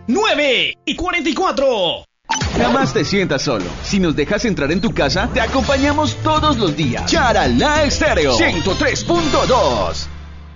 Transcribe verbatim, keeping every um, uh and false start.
nueve y cuarenta y cuatro. Jamás te sientas solo. Si nos dejas entrar en tu casa, te acompañamos todos los días. Charalá Estéreo ciento tres punto dos.